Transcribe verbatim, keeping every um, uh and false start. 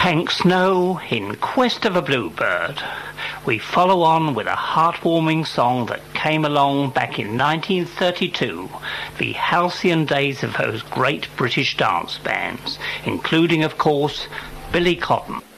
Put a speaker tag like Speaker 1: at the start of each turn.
Speaker 1: Hank Snow, In Quest of a Bluebird. We follow on with a heartwarming song that came along back in nineteen thirty-two, the halcyon days of those great British dance bands, including, of course, Billy Cotton.